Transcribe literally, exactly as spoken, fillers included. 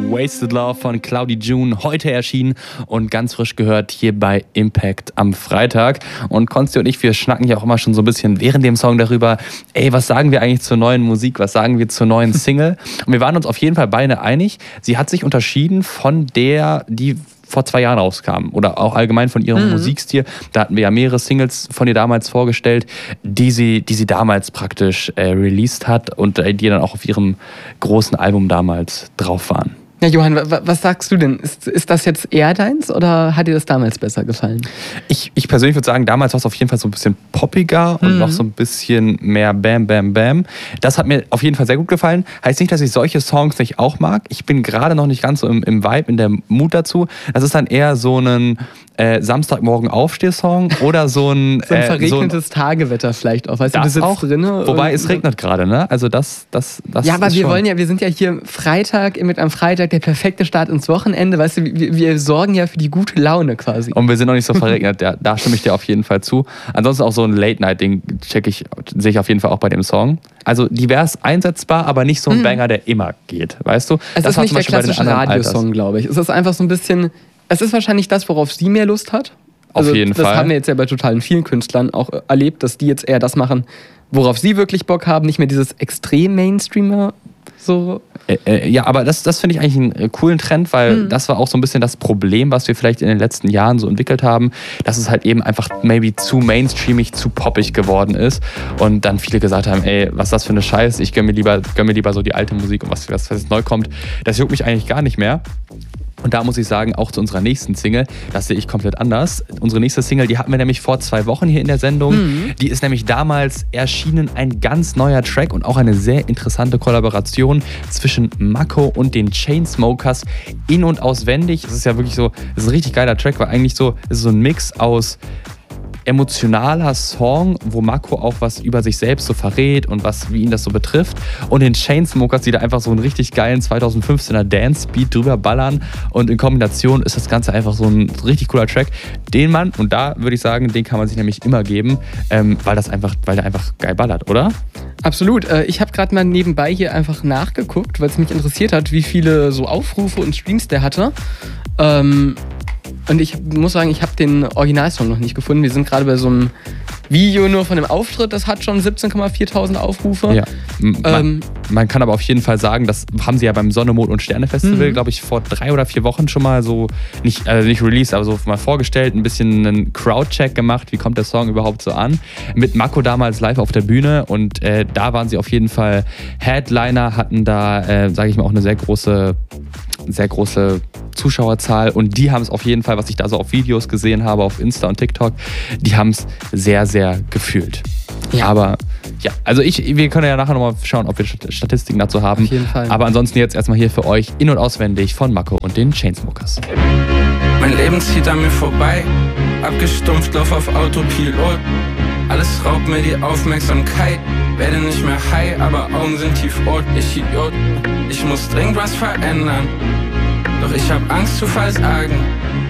Wasted Love von Cloudy June, heute erschienen und ganz frisch gehört hier bei Impact am Freitag. Und Konsti und ich, wir schnacken ja auch immer schon so ein bisschen während dem Song darüber, ey, was sagen wir eigentlich zur neuen Musik, was sagen wir zur neuen Single? Und wir waren uns auf jeden Fall beide einig, sie hat sich unterschieden von der, die vor zwei Jahren rauskam oder auch allgemein von ihrem mhm. Musikstil. Da hatten wir ja mehrere Singles von ihr damals vorgestellt, die sie, die sie damals praktisch äh, released hat und äh, die dann auch auf ihrem großen Album damals drauf waren. Ja, Johann, was sagst du denn? Ist, ist das jetzt eher deins oder hat dir das damals besser gefallen? Ich, ich persönlich würde sagen, damals war es auf jeden Fall so ein bisschen poppiger und mhm. noch so ein bisschen mehr Bam, Bam, Bam. Das hat mir auf jeden Fall sehr gut gefallen. Heißt nicht, dass ich solche Songs nicht auch mag. Ich bin gerade noch nicht ganz so im, im Vibe, in der Mut dazu. Das ist dann eher so ein äh, Samstagmorgen Aufstehsong oder so ein... so ein äh, verregnetes so ein Tagewetter vielleicht auch. Weißt du, du sitzt auch drin. Wobei es regnet gerade, ne? Also das, das, das ja, aber ist wir schon. wollen ja, wir sind ja hier Freitag, mit einem Freitag der perfekte Start ins Wochenende. Weißt du, wir, wir sorgen ja für die gute Laune quasi. Und wir sind noch nicht so verregnet. Ja, da stimme ich dir auf jeden Fall zu. Ansonsten auch so ein Late-Night-Ding check ich, sehe ich auf jeden Fall auch bei dem Song. Also divers einsetzbar, aber nicht so ein mhm. Banger, der immer geht. Weißt du? Es das ist nicht der klassische Radiosong, glaube ich. Es ist einfach so ein bisschen, es ist wahrscheinlich das, worauf sie mehr Lust hat. Also auf jeden das Fall. Das haben wir jetzt ja bei totalen vielen Künstlern auch erlebt, dass die jetzt eher das machen, worauf sie wirklich Bock haben, nicht mehr dieses extrem Mainstreamer so. Äh, äh, ja, aber das, das finde ich eigentlich einen äh, coolen Trend, weil mhm. das war auch so ein bisschen das Problem, was wir vielleicht in den letzten Jahren so entwickelt haben, dass es halt eben einfach maybe zu mainstreamig, zu poppig geworden ist und dann viele gesagt haben, ey, was ist das für eine Scheiße, ich gönn mir lieber, gönn mir lieber so die alte Musik und was, was, was jetzt neu kommt, das juckt mich eigentlich gar nicht mehr. Und da muss ich sagen, auch zu unserer nächsten Single, das sehe ich komplett anders. Unsere nächste Single, die hatten wir nämlich vor zwei Wochen hier in der Sendung. Mhm. Die ist nämlich damals erschienen, ein ganz neuer Track und auch eine sehr interessante Kollaboration zwischen Mako und den Chainsmokers in- und auswendig. Es ist ja wirklich so, es ist ein richtig geiler Track, weil eigentlich so, es ist so ein Mix aus emotionaler Song, wo Mako auch was über sich selbst so verrät und was, wie ihn das so betrifft. Und den Chainsmokers, die da einfach so einen richtig geilen zweitausendfünfzehner Dance-Beat drüber ballern. Und in Kombination ist das Ganze einfach so ein richtig cooler Track, den man, und da würde ich sagen, den kann man sich nämlich immer geben, ähm, weil das einfach, weil der einfach geil ballert, oder? Absolut. Ich habe gerade mal nebenbei hier einfach nachgeguckt, weil es mich interessiert hat, wie viele so Aufrufe und Streams der hatte. Ähm Und ich muss sagen, ich habe den Originalsong noch nicht gefunden. Wir sind gerade bei so einem Video nur von dem Auftritt, das hat schon siebzehn Komma viertausend Aufrufe. Ja. Man, ähm, man kann aber auf jeden Fall sagen, das haben sie ja beim Sonne, Mond und Sterne Festival, mhm. glaube ich, vor drei oder vier Wochen schon mal so, nicht, also nicht released, aber so mal vorgestellt, ein bisschen einen Crowdcheck gemacht, wie kommt der Song überhaupt so an. Mit Mako damals live auf der Bühne und äh, da waren sie auf jeden Fall Headliner, hatten da, äh, sage ich mal, auch eine sehr große, sehr große Zuschauerzahl und die haben es auf jeden Fall, was ich da so auf Videos gesehen habe, auf Insta und TikTok, die haben es sehr, sehr gefühlt. Ja. Aber ja, also ich, wir können ja nachher nochmal schauen, ob wir Statistiken dazu haben. Auf jeden Fall. Aber ansonsten jetzt erstmal hier für euch in- und auswendig von Mako und den Chainsmokers. Mein Leben zieht an mir vorbei, abgestumpft, lauf auf Autopilot. Alles raubt mir die Aufmerksamkeit, werde nicht mehr high, aber Augen sind tiefrot. Ich Idiot, ich muss dringend was verändern, doch ich hab Angst zu versagen.